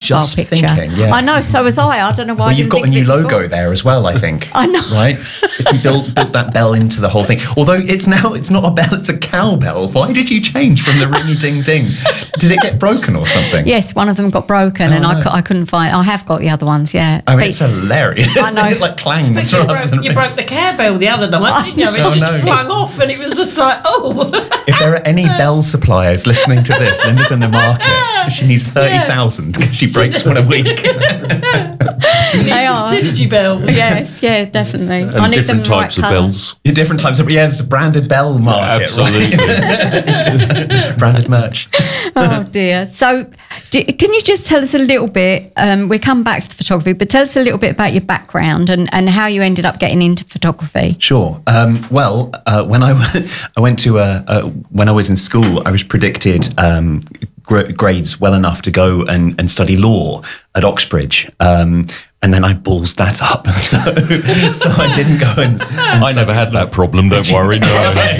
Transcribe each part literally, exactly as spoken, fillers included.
just picture. thinking, yeah. I know, so was I. I don't know why. Well, I you've didn't got a think new of it logo before. there as well, I think. I know. Right? If you built, built that bell into the whole thing. Although it's now, it's not a bell, it's a cowbell. Why did you change from the ringy ding ding? Did it get broken or something? Yes, one of them got broken, Oh, and I, no. cou- I couldn't find. I have got the other ones. Yeah. I mean, But- it's hilarious. I know. It like clangs. You rather broke, than- you broke the cowbell the other night, didn't you? It Oh, just no. flung off, and it was just like, oh. If there are any bell suppliers listening to this, Linda's in the market. She needs thirty thousand because she breaks one a week. They are. Synergy bells. Yes, yeah, definitely. And I need different them the right types of colour. bells. In different types of, yeah, there's a branded bell market. Absolutely. Right? Branded merch. Oh dear. So, do, can you just tell us a little bit? Um, we come back to the photography, but tell us a little bit about your background and, and how you ended up getting into photography. Sure. Um, well, uh, when I, w- I went to uh, uh, when I was in school, I was predicted um, gr- grades well enough to go and, and study law at Oxbridge. Um, and then I ballsed that up, so so I didn't go and. and I never had that problem, don't worry. No.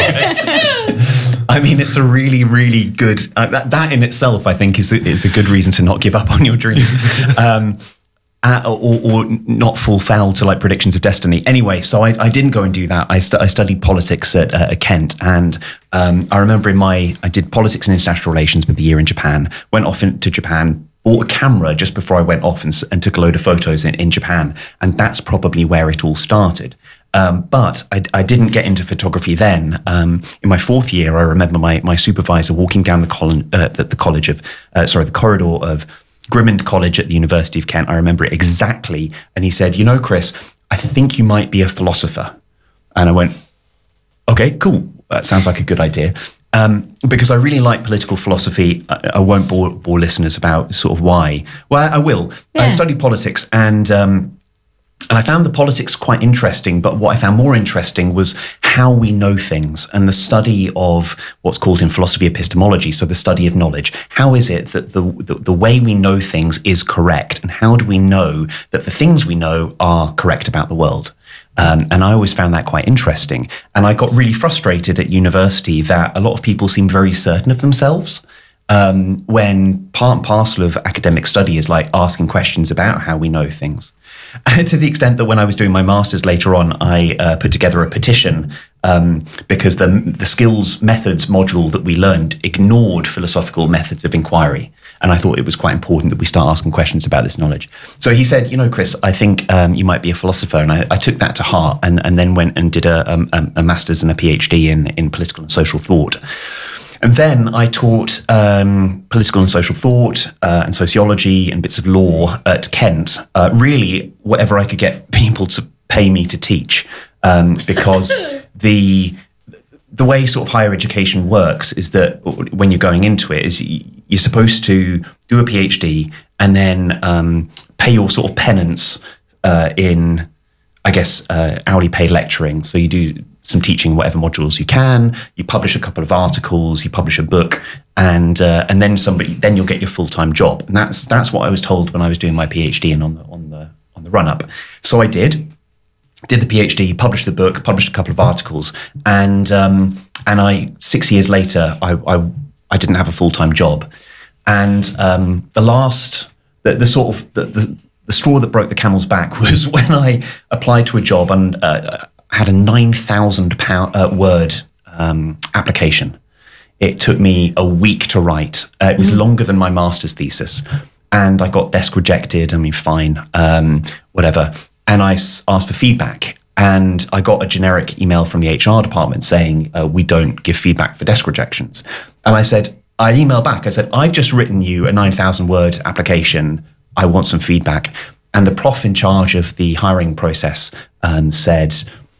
I mean, it's a really, really good. Uh, that, that in itself, I think, is a, is a good reason to not give up on your dreams, um, uh, or, or not fall foul to like predictions of destiny. Anyway, so I, I didn't go and do that. I, stu- I studied politics at, uh, at Kent, and um, I remember in my I did politics and international relations with the year in Japan. Went off in, to Japan. Bought a camera just before I went off and, s- and took a load of photos in, in Japan, and that's probably where it all started. Um, but I, I didn't get into photography then. Um, in my fourth year, I remember my my supervisor walking down the, colon, uh, the, the college of, uh, sorry, the corridor of Grimmond College at the University of Kent. I remember it exactly. And he said, "You know, Chris, I think you might be a philosopher." And I went, "Okay, cool. That sounds like a good idea." Um, because I really like political philosophy. I, I won't bore, bore listeners about sort of why. Well, I will. Yeah. I studied politics, and um, and I found the politics quite interesting. But what I found more interesting was how we know things and the study of what's called in philosophy epistemology. So the study of knowledge. How is it that the the, the way we know things is correct, and how do we know that the things we know are correct about the world? Um, and I always found that quite interesting. And I got really frustrated at university that a lot of people seemed very certain of themselves, um, when part and parcel of academic study is like asking questions about how we know things. To the extent that when I was doing my master's later on, I uh, put together a petition um, because the, the skills methods module that we learned ignored philosophical methods of inquiry. And I thought it was quite important that we start asking questions about this knowledge. So he said, "You know, Chris, I think um, you might be a philosopher." And I, I took that to heart, and, and then went and did a, a, a master's and a PhD in, in political and social thought. And then I taught um, political and social thought uh, and sociology and bits of law at Kent, uh, really whatever I could get people to pay me to teach, um, because the the way sort of higher education works is that when you're going into it, is you're supposed to do a PhD and then um, pay your sort of penance uh, in, I guess, uh, hourly paid lecturing. So you do some teaching, whatever modules you can. You publish a couple of articles. You publish a book, and uh, and then somebody, then you'll get your full time job. And that's that's what I was told when I was doing my PhD and on the on the on the run up. So I did. Did the PhD, published the book, published a couple of articles, and um, and I six years later, I I, I didn't have a full time job, and um, the last the, the sort of the, the the straw that broke the camel's back was when I applied to a job and uh, had a nine thousand pound uh, word um, application. It took me a week to write. Uh, it was longer than my master's thesis, and I got desk rejected. I mean, fine, um, whatever. And I s- asked for feedback, and I got a generic email from the H R department saying, uh, "We don't give feedback for desk rejections." And I said, I emailed back. I said, "I've just written you a nine thousand word application. I want some feedback." And the prof in charge of the hiring process um, said,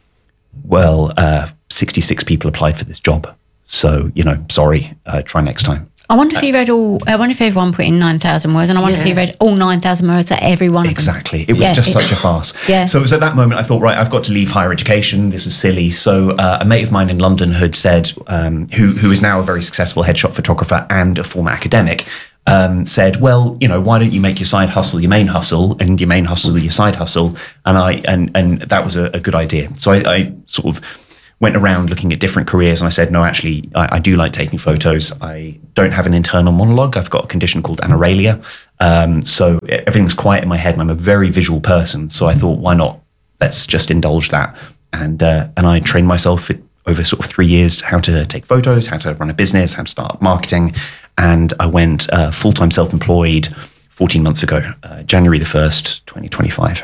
"Well, uh, sixty-six people applied for this job. So, you know, sorry, uh, try next time." I wonder if you read all. I wonder if everyone put in nine thousand words, and I wonder Yeah. if you read all nine thousand words at every one of them. Exactly. It was Yeah, just it- such a farce. Yeah. So it was at that moment I thought, right, I've got to leave higher education. This is silly. So uh, a mate of mine in London had said, um, who who is now a very successful headshot photographer and a former academic, um, said, "Well, you know, why don't you make your side hustle your main hustle, and your main hustle your side hustle?" And I and and that was a, a good idea. So I, I sort of went around looking at different careers, and I said, no, actually, I, I do like taking photos. I don't have an internal monologue. I've got a condition called anaurelia. Um, so everything's quiet in my head, and I'm a very visual person. So I thought, why not? Let's just indulge that. And uh, and I trained myself over sort of three years how to take photos, how to run a business, how to start marketing. And I went uh, full-time self-employed fourteen months ago, uh, January the first, twenty twenty-five.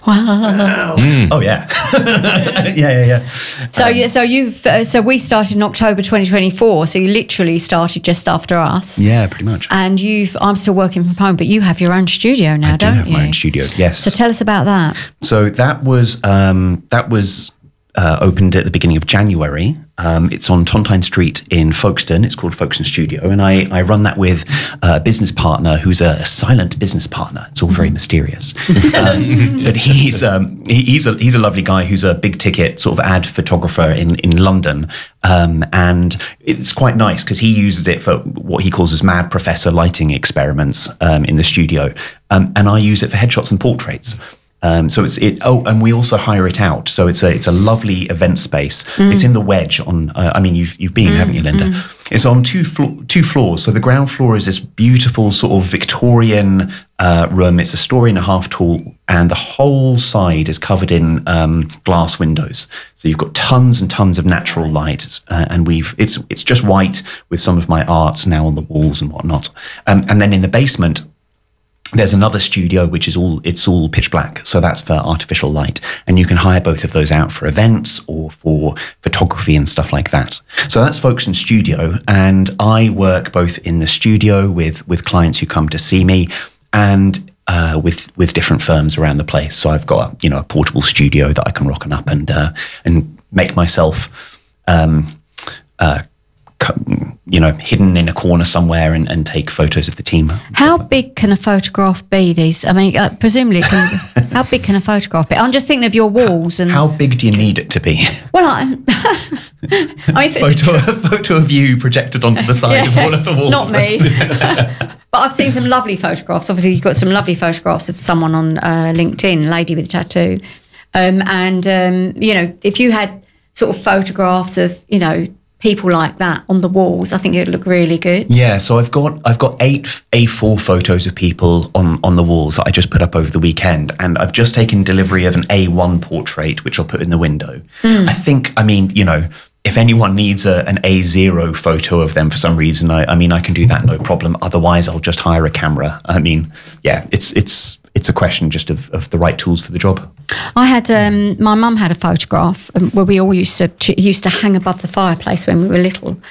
Wow. Mm. Oh yeah, yeah, yeah, yeah. So, um, yeah, so you've uh, so we started in October twenty twenty-four. So you literally started just after us. Yeah, pretty much. And you've I'm still working from home, but you have your own studio now, I do don't have you? my own studio. Yes. So tell us about that. So that was um, that was uh, opened at the beginning of January. Um, it's on Tontine Street in Folkestone. It's called Folkestone Studio, and I, I run that with a business partner who's a silent business partner. It's all very mysterious, um, but he's um, he, he's a he's a lovely guy who's a big ticket sort of ad photographer in in London, um, and it's quite nice because he uses it for what he calls as mad professor lighting experiments um, in the studio, um, and I use it for headshots and portraits. Um, so it's it. Oh, and we also hire it out. So it's a it's a lovely event space. Mm. It's in the Wedge. On uh, I mean, you've you've been, mm, haven't you, Linda? Mm. It's on two flo- two floors. So the ground floor is this beautiful sort of Victorian uh, room. It's a story and a half tall, and the whole side is covered in um, glass windows. So you've got tons and tons of natural light, uh, and we've it's it's just white with some of my art now on the walls and whatnot. Um, and then in the basement, there's another studio which is all it's all pitch black, so that's for artificial light, and you can hire both of those out for events or for photography and stuff like that. So that's Folkestone Studio, and I work both in the studio with with clients who come to see me, and uh, with with different firms around the place. So I've got a, you know a portable studio that I can rock on up and uh, and make myself. Um, uh, you know, hidden in a corner somewhere and, and take photos of the team. How big can a photograph be? These, I mean, uh, presumably, it can, how big can a photograph be? I'm just thinking of your walls and. How big do you need it to be? Well, I, I think photo, a photo of you projected onto the side yeah, of one of the walls. Not me. But I've seen some lovely photographs. Obviously, you've got some lovely photographs of someone on uh, LinkedIn, a lady with a tattoo, um, and um, you know, if you had sort of photographs of, you know. People like that on the walls, I think it would look really good. Yeah, so I've got I've got eight A four photos of people on, on the walls that I just put up over the weekend, and I've just taken delivery of an A one portrait, which I'll put in the window. Mm. I think, I mean, you know, if anyone needs a, an A zero photo of them for some reason, I, I mean, I can do that, no problem. Otherwise, I'll just hire a camera. I mean, yeah, it's it's it's a question just of, of the right tools for the job. I had um, my mum had a photograph um, where we all used to used to hang above the fireplace when we were little,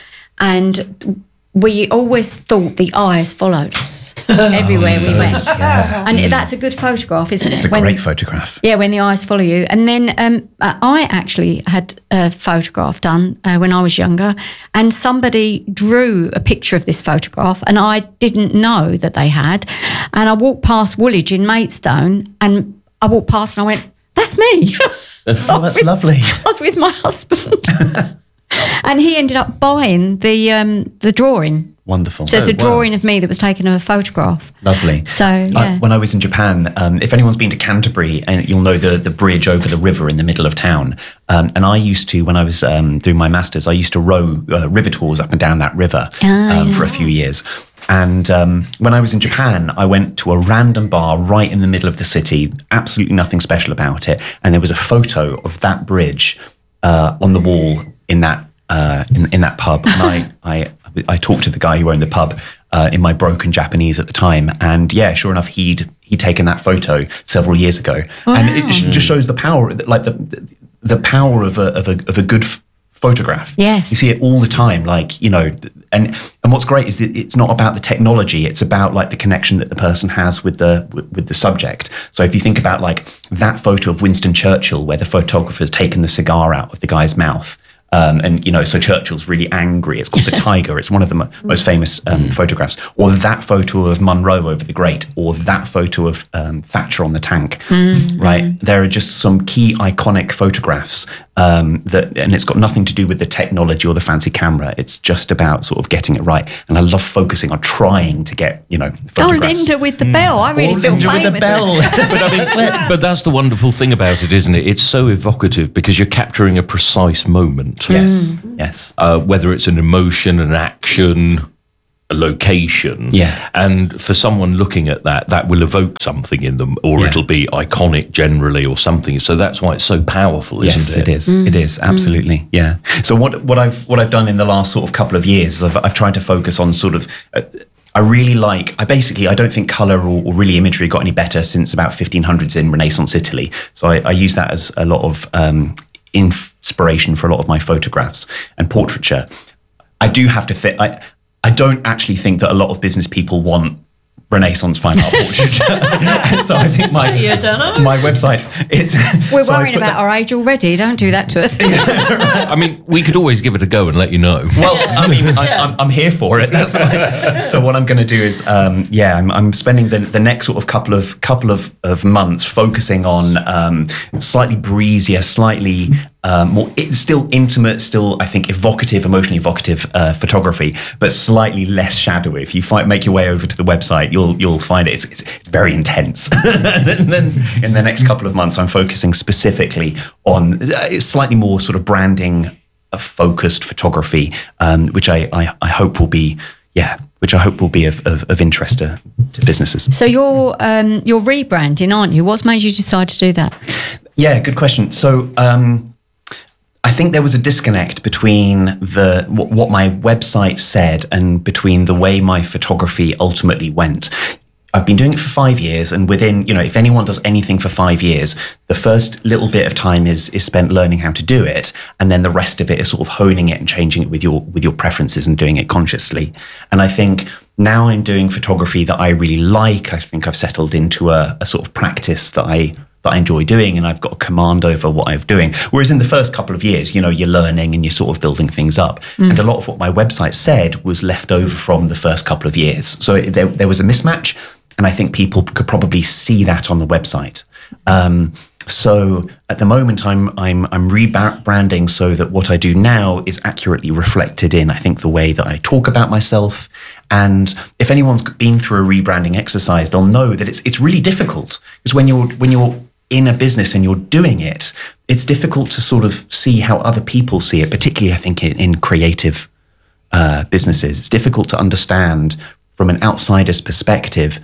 and we always thought the eyes followed us everywhere we went. Yeah. And mm. that's a good photograph, isn't it? It's a when, great photograph. Yeah, when the eyes follow you. And then um, I actually had a photograph done uh, when I was younger, and somebody drew a picture of this photograph, and I didn't know that they had. And I walked past Woolwich in Maidstone, and I walked past and I went, that's me. Oh, that's with, lovely. I was with my husband. And he ended up buying the um, the drawing. Wonderful. So it's oh, a drawing wow. of me that was taken of a photograph. Lovely. So, yeah. I, when I was in Japan, um, if anyone's been to Canterbury, and you'll know the, the bridge over the river in the middle of town. Um, and I used to, when I was um, doing my masters, I used to row uh, river tours up and down that river oh, um, yeah. for a few years. And um, when I was in Japan, I went to a random bar right in the middle of the city, absolutely nothing special about it. And there was a photo of that bridge uh, on the wall in that uh, in, in that pub. And I, I, I talked to the guy who owned the pub uh, in my broken Japanese at the time. And yeah, sure enough, he'd he'd taken that photo several years ago. Wow. And it just shows the power, like the the power of a of a of a good f- photograph. Yes. You see it all the time, like, you know, and and what's great is that it's not about the technology, it's about like the connection that the person has with the with, with the subject. So if you think about like that photo of Winston Churchill where the photographer's taken the cigar out of the guy's mouth, um, and, you know, so Churchill's really angry. It's called The Tiger. It's one of the mo- most famous um, mm. photographs. Or that photo of Munro over the grate, or that photo of um, Thatcher on the tank, mm. right? There are just some key iconic photographs Um, that, and it's got nothing to do with the technology or the fancy camera. It's just about sort of getting it right. And I love focusing on trying to get, you know, Oh, photographs. Linda with the bell. I really Or feel Linda famous. with the bell. but I mean, but that's the wonderful thing about it, isn't it? It's so evocative because you're capturing a precise moment. Yes, yes. Uh, whether it's an emotion, an action, a location. Yeah. And for someone looking at that, that will evoke something in them, or Yeah. it'll be iconic generally or something. So that's why it's so powerful, isn't Yes, it? it is. It is absolutely. Yeah. So what what I've what I've done in the last sort of couple of years is I've, I've tried to focus on sort of. Uh, I really like. I basically I don't think color or, or really imagery got any better since about fifteen hundreds in Renaissance Italy. So I, I use that as a lot of um, inspiration for a lot of my photographs and portraiture. I do have to fit. I I don't actually think that a lot of business people want Renaissance fine art portraiture. And so I think my You don't know. my website's it's. We're so I worrying put about that- our age already. Don't do that to us. I mean, we could always give it a go and let you know. Well, I mean, I, I'm, I'm here for it. That's why. So what I'm going to do is, um, yeah, I'm, I'm spending the, the next sort of couple of couple of, of months focusing on um, slightly breezier, slightly um, more. It's still intimate, still I think evocative, emotionally evocative uh, photography, but slightly less shadowy. If you find, make your way over to the website, you'll you'll find it. It's, it's, it's very intense. And then in the next couple of months, I'm focusing specifically on uh, slightly more sort of branding. A focused photography, um, which I, I, I hope will be, yeah, which I hope will be of, of, of interest to, to businesses. So you're um, you're rebranding, aren't you? What's made you decide to do that? Yeah, good question. So um, I think there was a disconnect between the what, what my website said and between the way my photography ultimately went. I've been doing it for five years, and within, you know, if anyone does anything for five years, the first little bit of time is is spent learning how to do it, and then the rest of it is sort of honing it and changing it with your with your preferences and doing it consciously. And I think now I'm doing photography that I really like. I think I've settled into a, a sort of practice that I that I enjoy doing, and I've got a command over what I'm doing. Whereas in the first couple of years, you know, you're learning and you're sort of building things up. Mm. And a lot of what my website said was left over from the first couple of years. So it, there, there was a mismatch. And I think people could probably see that on the website. Um, so at the moment, I'm I'm I'm rebranding so that what I do now is accurately reflected in, I think, the way that I talk about myself. And if anyone's been through a rebranding exercise, they'll know that it's it's really difficult, because when you're when you're in a business and you're doing it, it's difficult to sort of see how other people see it, particularly I think in, in creative uh, businesses. It's difficult to understand from an outsider's perspective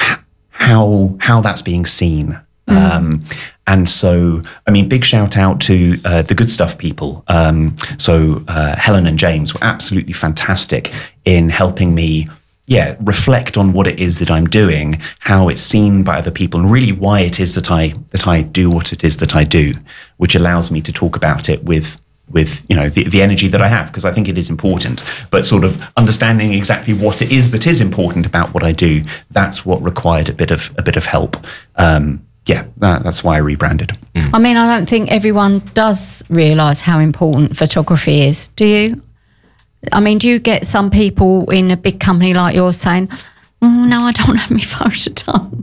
how how that's being seen. Mm. Um, and so, I mean, big shout out to uh, the Good Stuff people. Um, so uh, Helen and James were absolutely fantastic in helping me, yeah, reflect on what it is that I'm doing, how it's seen by other people, and really why it is that I that I do what it is that I do, which allows me to talk about it with with, you know, the, the energy that I have, because I think it is important, but sort of understanding exactly what it is that is important about what I do, that's what required a bit of a bit of help. Um, yeah, that, that's why I rebranded. Mm. I mean, I don't think everyone does realise how important photography is. Do you? I mean, do you get some people in a big company like yours saying, oh, no, I don't have my photo done?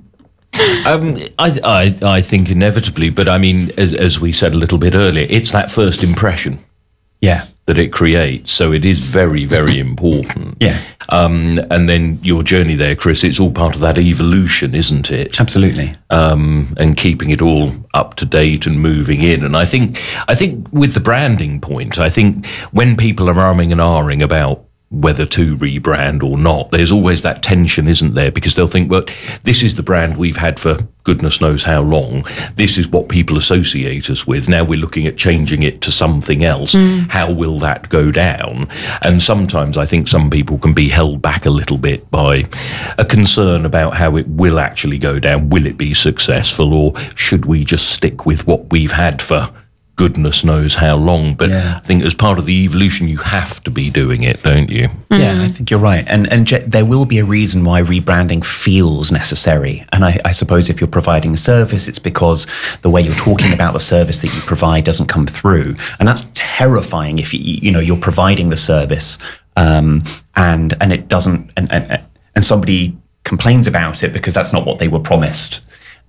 Um, I, I, I think inevitably, but I mean, as, as we said a little bit earlier, it's that first impression Yeah. that it creates. So it is very, very important. Yeah. Um, and then your journey there, Chris, it's all part of that evolution, isn't it? Absolutely. Um, and keeping it all up to date and moving in. And I think, I think with the branding point, I think when people are arming and ahhing about whether to rebrand or not, there's always that tension, isn't there? Because they'll think, well, this is the brand we've had for goodness knows how long. This is what people associate us with. Now we're looking at changing it to something else. Mm. How will that go down? And sometimes I think some people can be held back a little bit by a concern about how it will actually go down. Will it be successful, or should we just stick with what we've had for goodness knows how long? But yeah. I think as part of the evolution, you have to be doing it, don't you? Mm. Yeah, I think you're right. And and Je- there will be a reason why rebranding feels necessary. And I, I suppose if you're providing a service, it's because the way you're talking about the service that you provide doesn't come through. And that's terrifying if you, you know, you're providing the service um, and and it doesn't, and, and, and somebody complains about it because that's not what they were promised.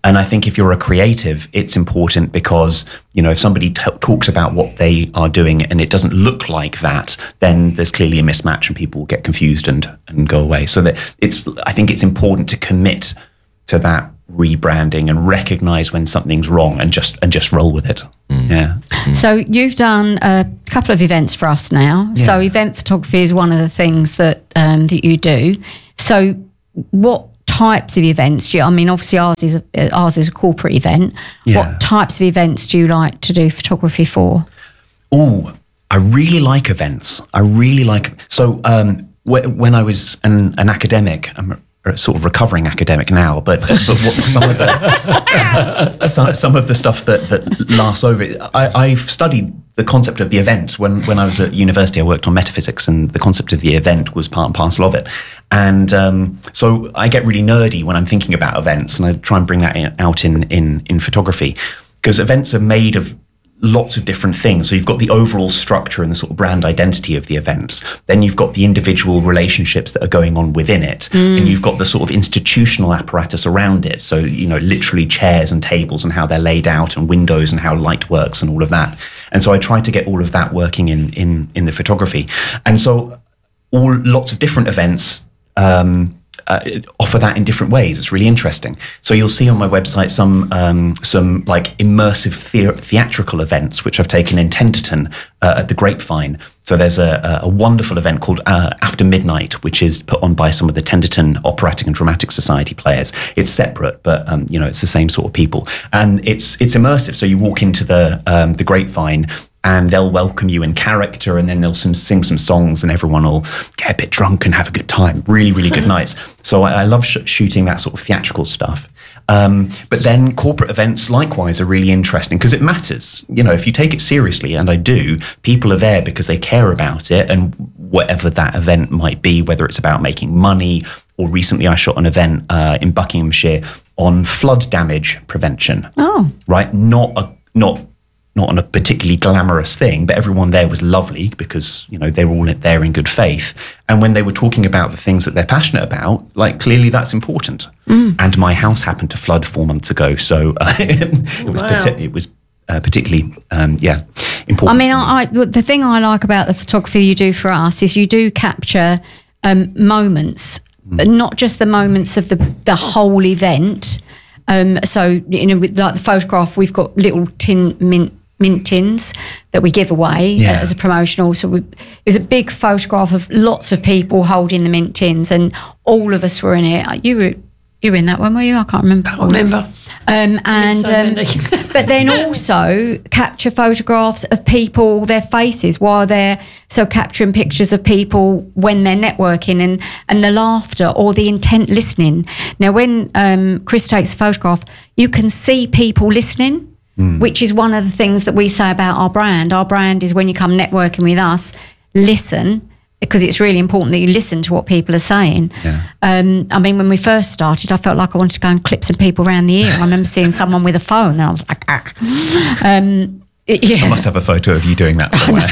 And I think if you're a creative, it's important because, you know, if somebody t- talks about what they are doing and it doesn't look like that, then there's clearly a mismatch and people get confused and, and go away. So that it's, I think it's important to commit to that rebranding and recognize when something's wrong and just and just roll with it. Mm. Yeah. Mm. So you've done a couple of events for us now. Yeah. So event photography is one of the things that um, that you do. So what types of events do you, I mean, obviously ours is a, ours is a corporate event. Yeah. What types of events do you like to do photography for? Oh, I really like events. I really like, so um, wh- when I was an, an academic, I'm a sort of recovering academic now, but, but what, some of the some, some of the stuff that, that lasts over, I, I've studied the concept of the event. When, when I was at university, I worked on metaphysics, and the concept of the event was part and parcel of it. And um, so I get really nerdy when I'm thinking about events, and I try and bring that in, out in, in, in photography, because events are made of lots of different things. So you've got the overall structure and the sort of brand identity of the events. Then you've got the individual relationships that are going on within it. Mm. And you've got the sort of institutional apparatus around it. So, you know, literally chairs and tables and how they're laid out, and windows and how light works and all of that. And so I tried to get all of that working in in, in the photography. And so all lots of different events um, Uh, offer that in different ways. It's really interesting. So you'll see on my website some um, some like immersive the- theatrical events, which I've taken in Tenterton uh, at the Grapevine. So there's a, a wonderful event called uh, After Midnight, which is put on by some of the Tenterton Operatic and Dramatic Society players. It's separate, but um, you know, it's the same sort of people, and it's it's immersive. So you walk into the um, the Grapevine, and they'll welcome you in character, and then they'll some, sing some songs, and everyone will get a bit drunk and have a good time. Really, really good nights. So I, I love sh- shooting that sort of theatrical stuff. Um, but then corporate events, likewise, are really interesting because it matters. You know, if you take it seriously, and I do, people are there because they care about it, and whatever that event might be, whether it's about making money, or recently I shot an event uh, in Buckinghamshire on flood damage prevention. Oh, right, not a not. Not on a particularly glamorous thing, but everyone there was lovely because, you know, they were all there in good faith. And when they were talking about the things that they're passionate about, like, clearly that's important. Mm. And my house happened to flood four months ago. So uh, it was, wow. partic- it was uh, particularly, um, yeah, important. I mean, I, I, the thing I like about the photography you do for us is you do capture um, moments, mm. but not just the moments of the, the whole event. Um, so, you know, with like the photograph, we've got little tin mint mint tins that we give away yeah. uh, as a promotional. So we, it was a big photograph of lots of people holding the mint tins, and all of us were in it. You were you were in that one, were you? I can't remember. I remember. Um, and so um, but then also capture photographs of people, their faces while they're so capturing pictures of people when they're networking, and and the laughter or the intent listening. Now, when um, Chris takes a photograph, you can see people listening. Mm. Which is one of the things that we say about our brand. Our brand is, when you come networking with us, listen, because it's really important that you listen to what people are saying. Yeah. Um, I mean, when we first started, I felt like I wanted to go and clip some people around the ear. I remember seeing someone with a phone, and I was like, ah. Um, yeah. I must have a photo of you doing that somewhere.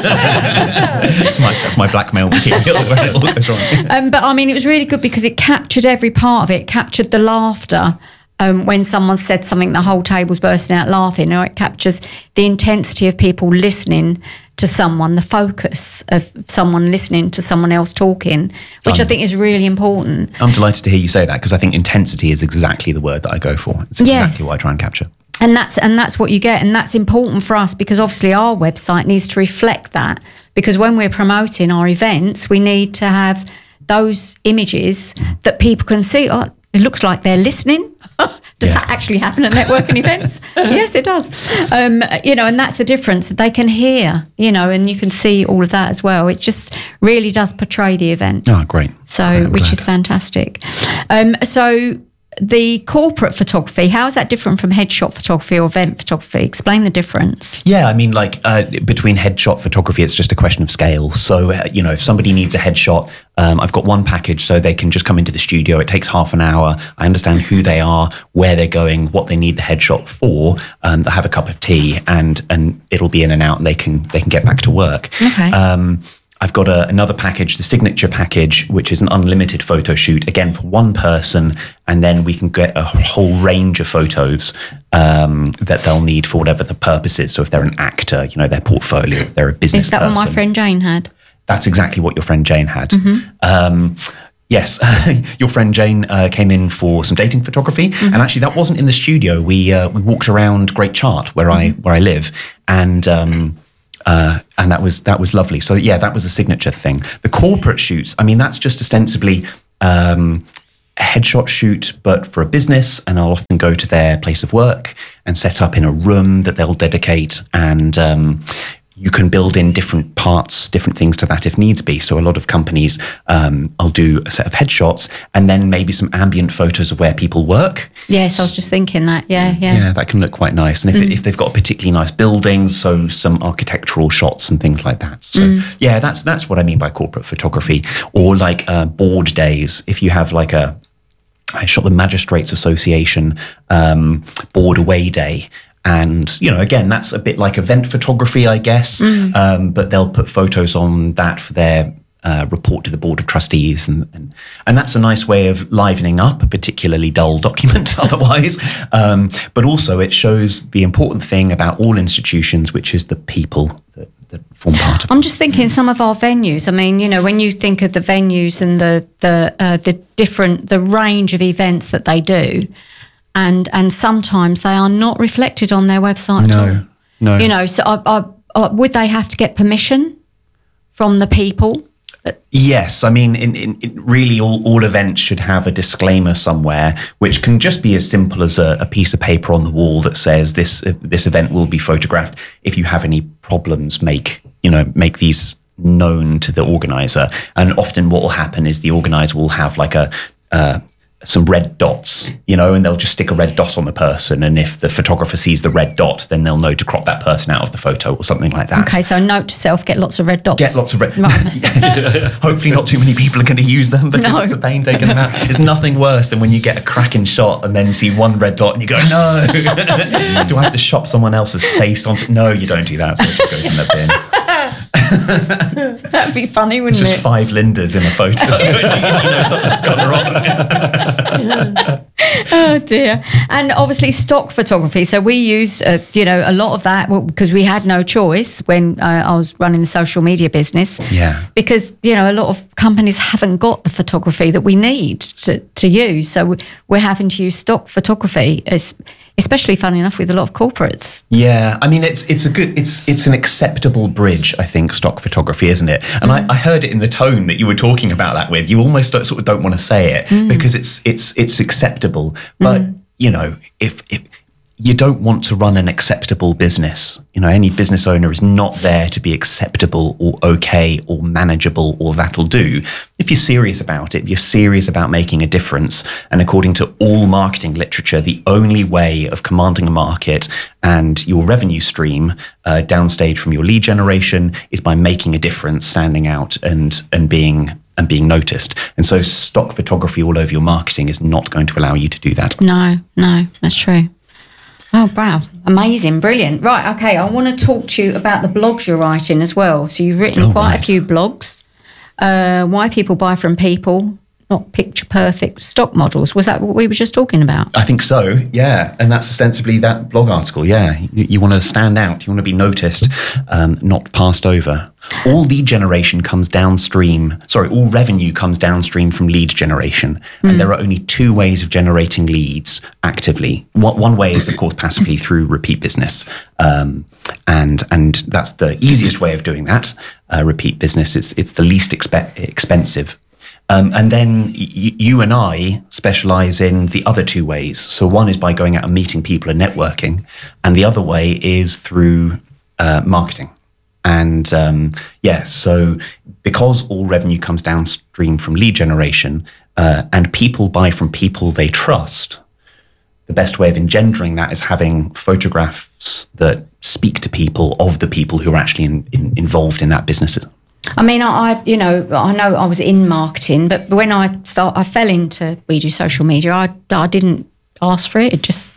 that's, my, that's my blackmail material where it all goes wrong. Um, but I mean, it was really good because it captured every part of it. It captured the laughter. Um, when someone said something, the whole table's bursting out laughing. You know, it captures the intensity of people listening to someone, the focus of someone listening to someone else talking, which um, I think is really important. I'm delighted to hear you say that, because I think intensity is exactly the word that I go for. It's exactly yes. what I try and capture. And that's and that's what you get, and that's important for us, because obviously our website needs to reflect that, because when we're promoting our events, we need to have those images that people can see. Oh, it looks like they're listening. Does yeah. that actually happen at networking events? Yes, it does. Um, you know, and that's the difference. They can hear, you know, and you can see all of that as well. It just really does portray the event. Oh, great. So, great, which glad. is fantastic. Um, so the corporate photography, how is that different from headshot photography or event photography? Explain the difference. Yeah, I mean, like uh, between headshot photography, it's just a question of scale. So, uh, you know, if somebody needs a headshot, um, I've got one package, so they can just come into the studio. It takes half an hour. I understand who they are, where they're going, what they need the headshot for. Um, they'll have a cup of tea, and and it'll be in and out, and they can they can get back to work. Okay. Um, I've got a, another package, the signature package, which is an unlimited photo shoot, again, for one person. And then we can get a whole range of photos um, that they'll need for whatever the purpose is. So if they're an actor, you know, their portfolio, if they're a business Is that person. what my friend Jane had? That's exactly what your friend Jane had. Mm-hmm. Um, yes, your friend Jane uh, came in for some dating photography, Mm-hmm. and actually that wasn't in the studio. We uh, we walked around Great Chart, where Mm-hmm. I where I live, and um, uh, and that was that was lovely. So yeah, that was a signature thing. The corporate shoots, I mean, that's just ostensibly um, a headshot shoot, but for a business, and I'll often go to their place of work and set up in a room that they'll dedicate, and um, you can build in different parts, different things to that if needs be. So a lot of companies, um, I'll do a set of headshots and then maybe some ambient photos of where people work. Yes, I was just thinking that. Yeah, yeah. Yeah, that can look quite nice. And if, it, if they've got particularly nice buildings, so some architectural shots and things like that. So yeah, that's that's what I mean by corporate photography. Or like uh, board days. If you have like a, I shot the Magistrates Association um, board away day. And, you know, again, that's a bit like event photography, I guess. Mm. Um, but they'll put photos on that for their uh, report to the Board of Trustees. And, and and that's a nice way of livening up a particularly dull document otherwise. Um, but also it shows the important thing about all institutions, which is the people that, that form part of it. I'm just thinking some of our venues. I mean, you know, when you think of the venues and the, the, uh, the different, the range of events that they do, And and sometimes they are not reflected on their website at all. No, no. You know, so I, I, I, would they have to get permission from the people? Yes, I mean, in, in, in really all, all events should have a disclaimer somewhere, which can just be as simple as a, a piece of paper on the wall that says this uh, this event will be photographed. If you have any problems, make you know make these known to the organizer. And often, what will happen is the organizer will have like a uh, some red dots, you know, and they'll just stick a red dot on the person. And if the photographer sees the red dot, then they'll know to crop that person out of the photo or something like that. Okay, so note to self, get lots of red dots. Get lots of red. Right. Hopefully not too many people are going to use them because No. it's a pain taking them out. It's nothing worse than when you get a cracking shot and then see one red dot and you go, no. Do I have to shop someone else's face onto? No, you don't do that. So it just goes in the bin. That'd be funny, wouldn't It's just it? five Lindas in a photo. You know something's gone wrong. Oh dear. And obviously stock photography. So we used, uh, you know, a lot of that because we had no choice when uh, I was running the social media business. Yeah. Because, you know, a lot of companies haven't got the photography that we need to, to use. So we- we're having to use stock photography, es- especially, funny enough, with a lot of corporates. Yeah, I mean it's it's a good it's it's an acceptable bridge, I think, stock photography, isn't it? And mm. I, I heard it in the tone that you were talking about that with. You almost don't, sort of don't want to say it mm. because it's it's it's acceptable. But mm. you know, if if you don't want to run an acceptable business, you know, any business owner is not there to be acceptable or okay or manageable or that'll do. If you're serious about it, you're serious about making a difference. And according to all marketing literature, the only way of commanding a market and your revenue stream uh, downstage from your lead generation is by making a difference, standing out and and being and being noticed. And so stock photography all over your marketing is not going to allow you to do that. No, no, that's true. Oh, wow. Amazing. Brilliant. Right. Okay. I want to talk to you about the blogs you're writing as well. So you've written Oh, quite right. a few blogs. Uh, why people buy from people, not picture perfect stock models. Was that what we were just talking about? I think so, yeah. And that's ostensibly that blog article, yeah. You, you want to stand out, you want to be noticed, um, not passed over. All lead generation comes downstream, sorry, all revenue comes downstream from lead generation. And Mm. there are only two ways of generating leads actively. One, one way is, of course, passively through repeat business. Um, and and that's the easiest way of doing that, uh, repeat business. It's, it's the least expe- expensive. Um, and then y- you and I specialize in the other two ways. So one is by going out and meeting people and networking, and the other way is through uh, marketing. And um, yeah, so because all revenue comes downstream from lead generation, uh, and people buy from people they trust, the best way of engendering that is having photographs that speak to people of the people who are actually in, in, involved in that business. I mean, I, I, you know, I know I was in marketing, but when I start, I fell into We Do Social Media. I, I didn't ask for it; it just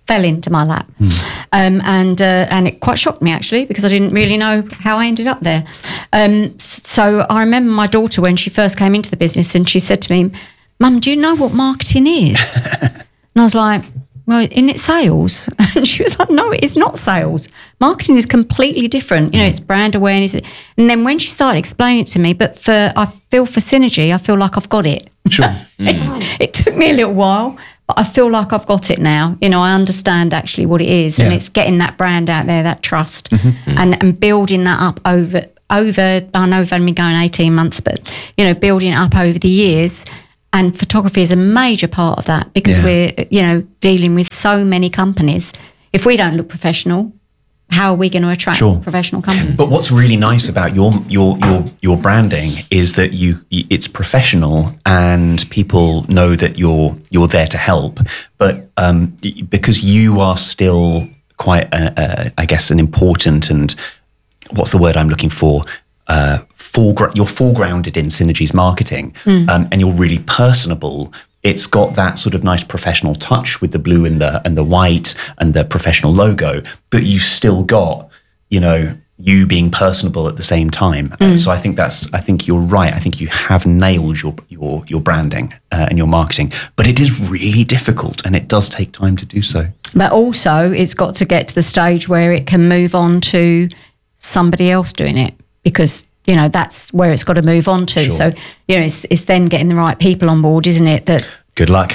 fell into my lap. Um, and uh, and it quite shocked me, actually, because I didn't really know how I ended up there. Um, so I remember my daughter, when she first came into the business, and she said to me, Mum, do you know what marketing is? And I was like, well, isn't it sales? And she was like, no, it is not sales. Marketing is completely different. You know, it's brand awareness. And then when she started explaining it to me, but for, I feel for Synergy, I feel like I've got it. Sure. it, it took me a little while, but I feel like I've got it now. You know, I understand actually what it is, and Yeah. it's getting that brand out there, that trust, Mm-hmm. and, and building that up over, over, I know we've only been going eighteen months, but, you know, building it up over the years. And photography is a major part of that, because Yeah. we're, you know, dealing with so many companies. If we don't look professional, how are we going to attract Sure. professional companies? But what's really nice about your your your your branding is that you it's professional, and people know that you're you're there to help. But um, because you are still quite, a, a, I guess, an important and what's the word I'm looking for? Uh, foreground. You're foregrounded in Synergy's marketing, um, and you're really personable. It's got that sort of nice professional touch with the blue and the and the white and the professional logo, but you've still got, you know, you being personable at the same time. Uh, so I think that's, I think you're right. I think you have nailed your your your branding uh, and your marketing, but it is really difficult, and it does take time to do so. But also, it's got to get to the stage where it can move on to somebody else doing it, because, you know, that's where it's got to move on to. Sure. So, you know, it's, it's then getting the right people on board, isn't it? That Good luck.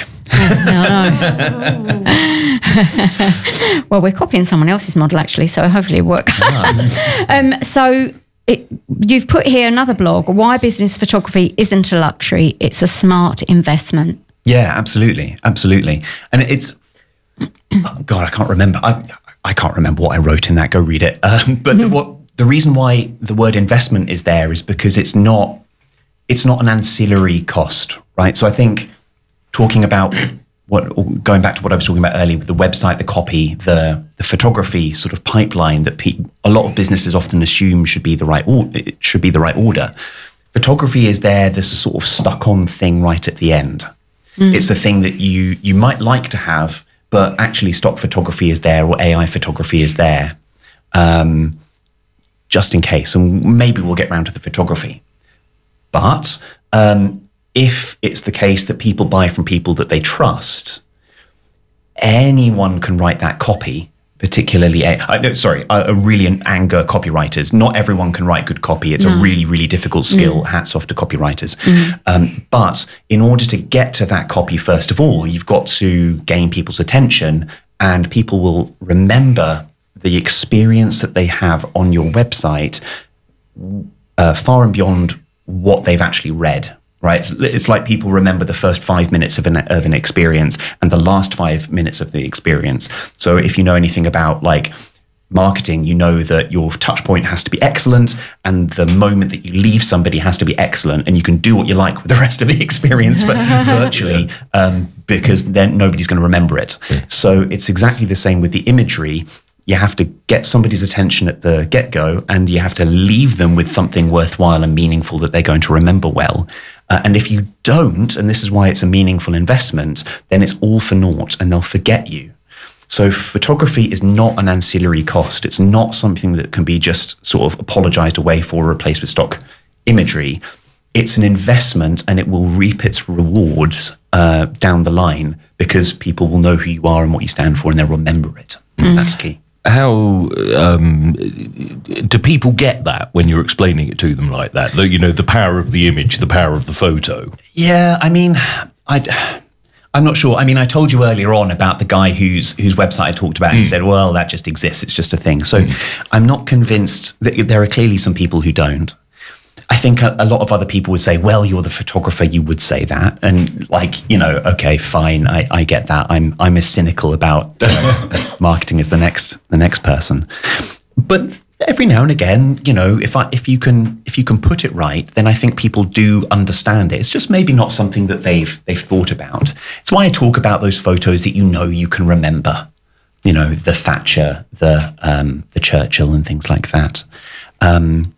I know. Well, we're copying someone else's model, actually, so hopefully it works. um, so it, you've put here another blog, Why Business Photography Isn't a Luxury, It's a Smart Investment. Yeah, absolutely, absolutely. And it's, oh God, I can't remember. I I can't remember what I wrote in that. Go read it. Um, but the, what the reason why the word investment is there is because it's not it's not an ancillary cost, right? So I think talking about what, going back to what I was talking about earlier with the website, the copy, the the photography sort of pipeline that pe- a lot of businesses often assume should be the right or- it should be the right order. Photography is there, this sort of stuck-on thing right at the end. It's the thing that you you might like to have, but actually stock photography is there, or A I photography is there, um, just in case. And maybe we'll get round to the photography. But um, if it's the case that people buy from people that they trust, anyone can write that copy, particularly, a, I, no, sorry, a, a really an anger copywriters. Not everyone can write good copy. It's a really, really difficult skill. Mm. Hats off to copywriters. Mm. Um, but in order to get to that copy, first of all, you've got to gain people's attention, and people will remember the experience that they have on your website uh, far and beyond what they've actually read. Right, it's, it's like people remember the first five minutes of an of an experience and the last five minutes of the experience. So if you know anything about like marketing, you know that your touch point has to be excellent, and the moment that you leave somebody has to be excellent, and you can do what you like with the rest of the experience virtually, um, because then nobody's going to remember it. So it's exactly the same with the imagery. You have to get somebody's attention at the get-go, and you have to leave them with something worthwhile and meaningful that they're going to remember well. Uh, and if you don't, and this is why it's a meaningful investment, then it's all for naught, and they'll forget you. So photography is not an ancillary cost. It's not something that can be just sort of apologized away for or replaced with stock imagery. It's an investment, and it will reap its rewards uh, down the line, because people will know who you are and what you stand for, and they'll remember it. Mm. That's key. How um, do people get that when you're explaining it to them like that? The, you know, the power of the image, the power of the photo. Yeah, I mean, I, I'm not sure. I mean, I told you earlier on about the guy whose whose website I talked about. And mm. He said, "Well, that just exists. It's just a thing." So, mm. I'm not convinced that there are clearly some people who don't. I think a, a lot of other people would say, well, you're the photographer, you would say that. And like, you know, okay, fine, I, I get that. I'm I'm as cynical about uh, marketing as the next the next person. But every now and again, you know, if I if you can if you can put it right, then I think people do understand it. It's just maybe not something that they've they've thought about. It's why I talk about those photos that you know you can remember. You know, the Thatcher, the um, the Churchill, and things like that. Um,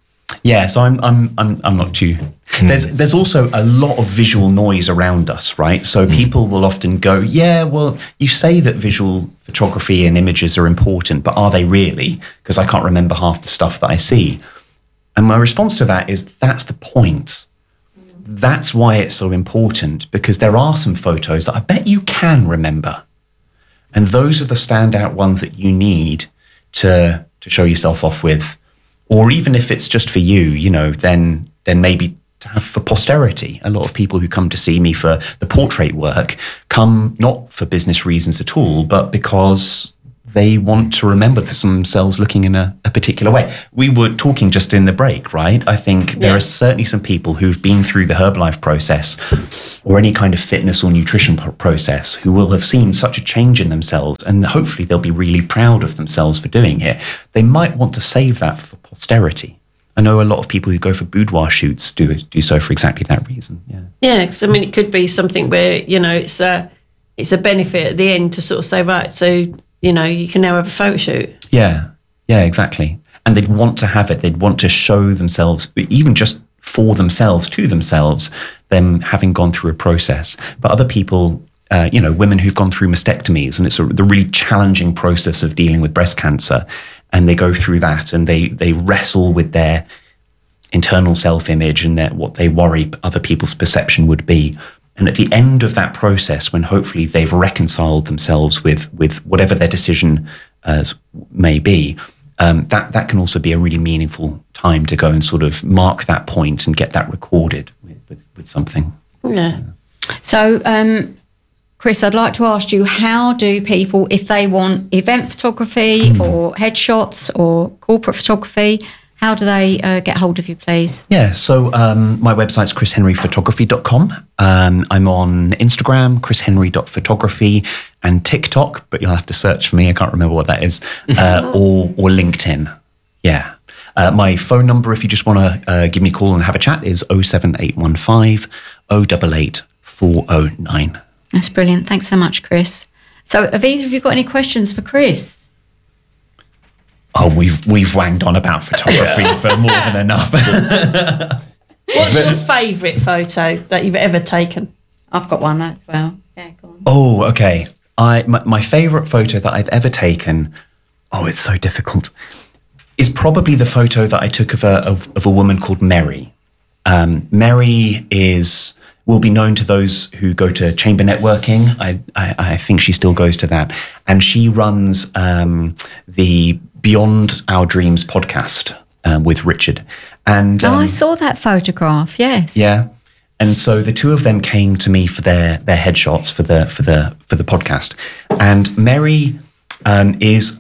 Yeah, so I'm I'm I'm I'm not too. There's there's also a lot of visual noise around us, right? So people will often go, yeah, well, you say that visual photography and images are important, but are they really? Because I can't remember half the stuff that I see. And my response to that is that's the point. That's why it's so important, because there are some photos that I bet you can remember. And those are the standout ones that you need to to show yourself off with. Or even if it's just for you, you know, then then maybe to have for posterity. A lot of people who come to see me for the portrait work come not for business reasons at all, but because they want to remember themselves looking in a, a particular way. We were talking just in the break, right? I think there Yeah. are certainly some people who've been through the Herbalife process or any kind of fitness or nutrition p- process who will have seen such a change in themselves, and hopefully they'll be really proud of themselves for doing it. They might want to save that for posterity. I know a lot of people who go for boudoir shoots do do so for exactly that reason. Yeah. Yeah, because I mean, it could be something where, you know, it's a, it's a benefit at the end to sort of say, right, so, you know, you can now have a photo shoot. Yeah, yeah, exactly. And they'd want to have it. They'd want to show themselves, even just for themselves, to themselves, them having gone through a process. But other people, uh, you know, women who've gone through mastectomies, and it's a, the really challenging process of dealing with breast cancer, and they go through that, and they they wrestle with their internal self-image and their, what they worry other people's perception would be. And at the end of that process, when hopefully they've reconciled themselves with with whatever their decision uh, may be, um, that that can also be a really meaningful time to go and sort of mark that point and get that recorded with, with, with something. Yeah. So, um, Chris, I'd like to ask you, how do people, if they want event photography Hmm. or headshots or corporate photography, how do they uh, get hold of you, please? Yeah, so um, my website's chris henry photography dot com. Um, I'm on Instagram, chris henry dot photography, and TikTok, but you'll have to search for me. I can't remember what that is, uh, or, or LinkedIn. Yeah. Uh, my phone number, if you just want to uh, give me a call and have a chat, is oh seven eight one five, oh eight eight, four oh nine. That's brilliant. Thanks so much, Chris. So, have either of you got any questions for Chris? Oh, we've we've wanged on about photography for more than enough. What's your favourite photo that you've ever taken? I've got one as well. Yeah, go on. Oh, okay. I my, my favourite photo that I've ever taken. Oh, it's so difficult. Is probably the photo that I took of a of, of a woman called Mary. Um, Mary is will be known to those who go to Chamber Networking. I I, I think she still goes to that, and she runs um, the Beyond Our Dreams podcast um, with Richard. And um, Oh, I saw that photograph. Yes. yeah. And so the two of them came to me for their their headshots for the for the for the podcast. And Mary um, is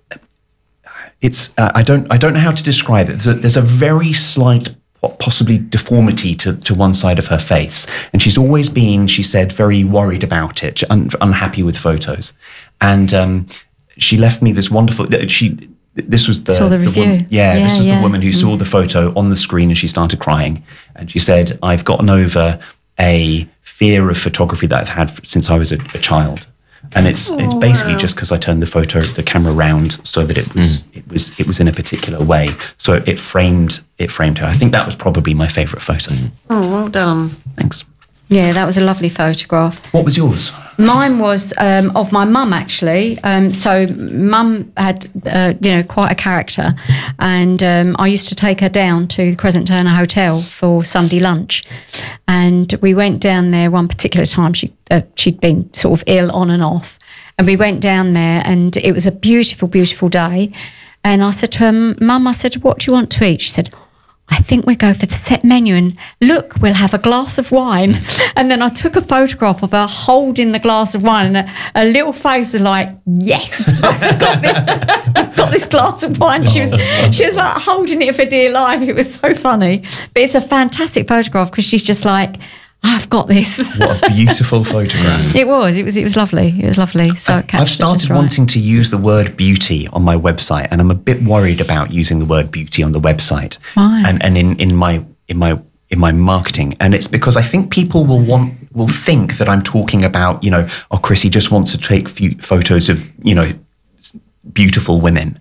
it's uh, I don't I don't know how to describe it. There's a, there's a very slight possibly deformity to, to one side of her face, and she's always been, she said, very worried about it, un, unhappy with photos. And um, she left me this wonderful. She this was the, Saw the review. woman, yeah, Yeah, this was yeah. the woman who saw the photo on the screen and she started crying. And she said, I've gotten over a fear of photography that I've had since I was a, a child. And it's it's basically just because I turned the photo, the camera round so that it was it was it was in a particular way. So it framed it framed her. I think that was probably my favourite photo. Oh, well done. Thanks. Yeah, that was a lovely photograph. What was yours? Mine was um, of my mum, actually. Um, so mum had, uh, you know, quite a character, and um, I used to take her down to the Crescent Turner Hotel for Sunday lunch, and we went down there one particular time. She uh, she'd been sort of ill on and off, and we went down there, and it was a beautiful, beautiful day. And I said to her, Mum, I said, what do you want to eat? She said, I think we go for the set menu, and look, we'll have a glass of wine. And then I took a photograph of her holding the glass of wine, and her, her little face was like, yes, I've got this, I've got this glass of wine. She was, she was like holding it for dear life. It was so funny. But it's a fantastic photograph because she's just like, I've got this. What a beautiful photograph. It was, it was, it was lovely. It was lovely. So it I've captured it started just right. wanting to use the word beauty on my website, and I'm a bit worried about using the word beauty on the website. Why? And and in, in my in my in my marketing, and it's because I think people will want will think that I'm talking about, you know, oh, Chrissy just wants to take few photos of, you know, beautiful women.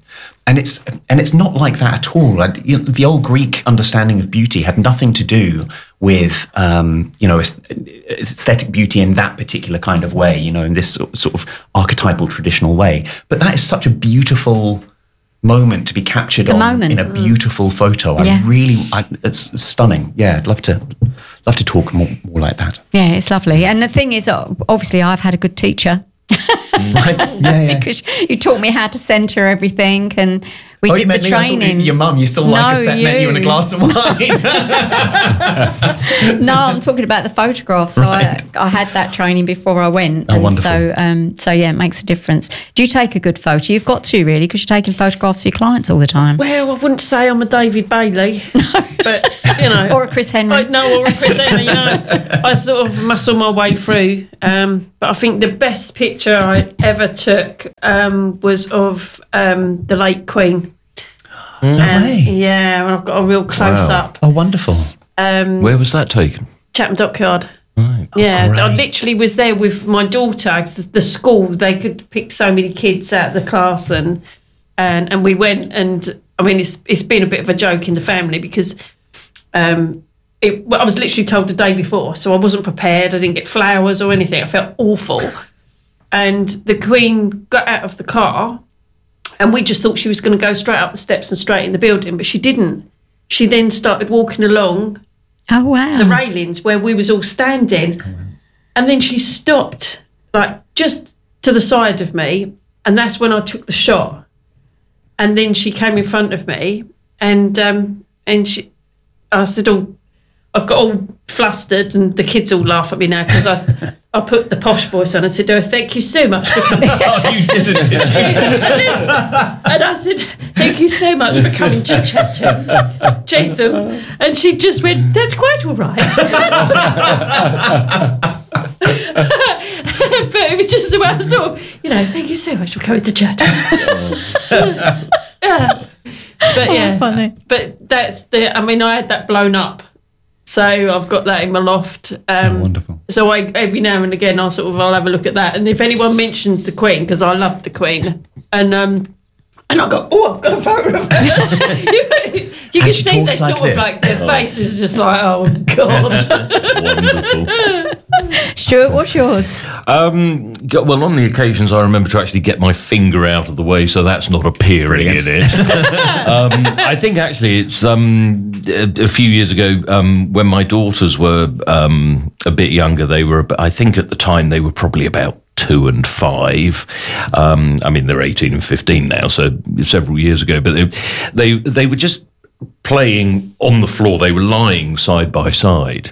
and it's and it's not like that at all. Like, you know, the old Greek understanding of beauty had nothing to do with um, you know aesthetic beauty in that particular kind of way, you know, in this sort of archetypal traditional way. But that is such a beautiful moment to be captured The on moment. in a beautiful photo. I Yeah. really, I, it's stunning. Yeah, I'd love to love to talk more, more like that. Yeah, it's lovely. And the thing is, uh, obviously, I've had a good teacher. Right? Yeah, yeah. Because you taught me how to centre everything, and we Oh, did you the meant me? I thought you- training. your mum. You still like No, a set menu and a you. glass of wine. No, I'm talking about the photographs. So Right. I, I had that training before I went. Oh, and wonderful. So, um, so yeah, it makes a difference. Do you take a good photo? You've got to really, because you're taking photographs of your clients all the time. Well, I wouldn't say I'm a David Bailey, but you know, Or a Chris Henry. I, no, or a Chris Henry. You know, I sort of muscle my way through. Um, but I think the best picture I ever took um, was of um, the late Queen. No And, way. yeah, and I've got a real close Wow. up. Oh, wonderful. Um, Where was that taken? Chatham Dockyard. Right. Yeah, I great. literally was there with my daughter. 'Cause the school, they could pick so many kids out of the class, and and and we went. And I mean, it's it's been a bit of a joke in the family because um, it. Well, I was literally told the day before, so I wasn't prepared. I didn't get flowers or anything. I felt awful. And the Queen got out of the car, and we just thought she was going to go straight up the steps and straight in the building, but she didn't. She then started walking along Oh, wow. the railings where we was all standing, and then she stopped like just to the side of me, and that's when I took the shot. And then she came in front of me, and um, and she, I said, "Oh, I got all flustered," and the kids all laugh at me now because I I put the posh voice on. I said, "Oh, thank you so much for coming." Oh, you didn't, did you? And I said, "Thank you so much for coming to Chatham, Chatham." And she just went, "That's quite all right." But it was just about sort of, you know, "Thank you so much for coming to Chatham." Yeah. But yeah, funny. but that's the. I mean, I had that blown up, so I've got that in my loft. Um, Oh, wonderful. So I every now and again I'll sort of I'll have a look at that, and if anyone mentions the Queen, because I love the Queen, and um, and I go, "Oh, I've got a photo of her." you you can she see they talks like sort of this. like their face is just like, "Oh God." Wonderful. Stuart, what's yours? Um, g- well, on the occasions I remember to actually get my finger out of the way, so that's not appearing Brilliant. in it. um, I think actually it's um, a, a few years ago um, when my daughters were um, a bit younger. They were, ab- I think at the time they were probably about two and five. Um, I mean, they're eighteen and fifteen now, so several years ago. But they they, they were just playing on the floor. They were lying side by side.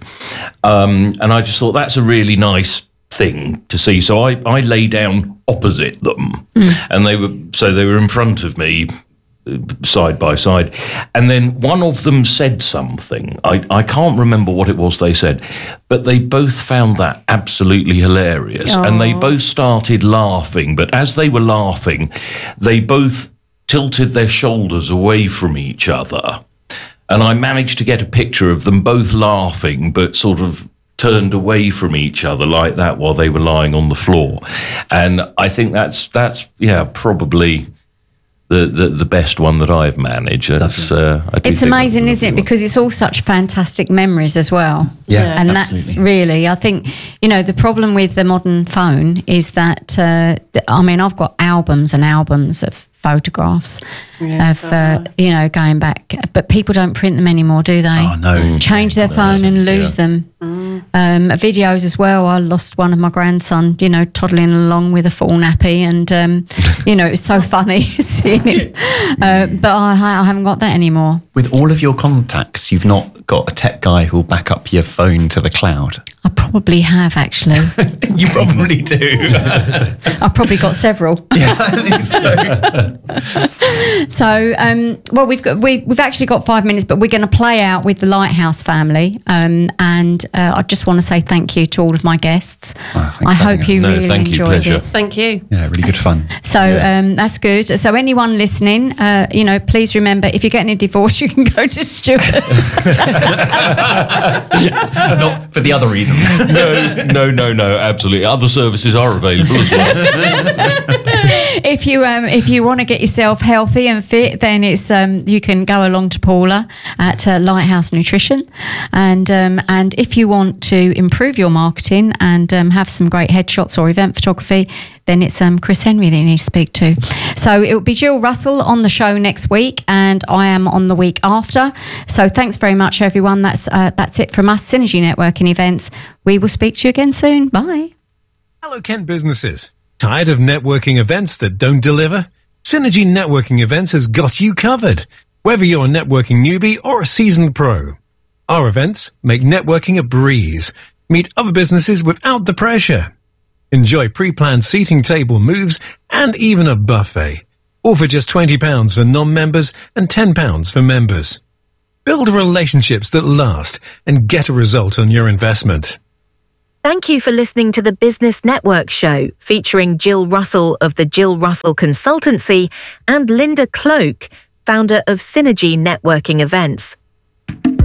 Um, and I just thought that's a really nice thing to see. So I, I lay down opposite them and they were, so they were in front of me uh, side by side. And then one of them said something. I, I can't remember what it was they said, but they both found that absolutely hilarious. And they both started laughing. But as they were laughing, they both tilted their shoulders away from each other. And I managed to get a picture of them both laughing, but sort of turned away from each other like that while they were lying on the floor. And I think that's, that's yeah, probably the, the, the best one that I've managed. It's, uh, I do It's think amazing, that's a isn't it? lovely one. Because it's all such fantastic memories as well. Yeah, and that's absolutely. really, I think, you know, the problem with the modern phone is that, uh, th- I mean, I've got albums and albums of photographs Yeah, of, so uh, have you know, going back, but people don't print them anymore, do they? Oh, no. Change their phone and lose yeah. them. Um, videos as well. I lost one of my grandson, you know, toddling along with a full nappy, and um, you know, it was so funny seeing him. Uh, but I, I haven't got that anymore. With all of your contacts, you've not got a tech guy who'll back up your phone to the cloud. I probably have actually. You probably do. I've probably got several. Yeah, I think so. So, um, well, we've got we, we've actually got five minutes, but we're going to play out with the Lighthouse family, um, and uh, I just want to say thank you to all of my guests. Oh, thanks I for having hope you us. No, really thank you, enjoyed pleasure. it. Thank you. Yeah, really good fun. So um, that's good. So anyone listening, uh, you know, please remember if you're getting a divorce, you can go to Stuart. Not for the other reason. No, no, no, no, absolutely. Other services are available as well. if if you um, if you want to get yourself healthy and fit, then it's um, you can go along to Paula at uh, Lighthouse Nutrition, and um, and if you want to improve your marketing and um, have some great headshots or event photography, then it's um, Chris Henry that you need to speak to. So it will be Jill Russell on the show next week, and I am on the week after. So thanks very much, everyone. That's uh, that's it from us, Synergy Networking Events. We will speak to you again soon. Bye. Hello, Kent businesses. Tired of networking events that don't deliver? Synergy Networking Events has got you covered, whether you're a networking newbie or a seasoned pro. Our events make networking a breeze. Meet other businesses without the pressure. Enjoy pre-planned seating table moves and even a buffet. All for just twenty pounds for non-members and ten pounds for members. Build relationships that last and get a result on your investment. Thank you for listening to the Business Network Show, featuring Jill Russell of the Jill Russell Consultancy and Linda Cloak, founder of Synergy Networking Events.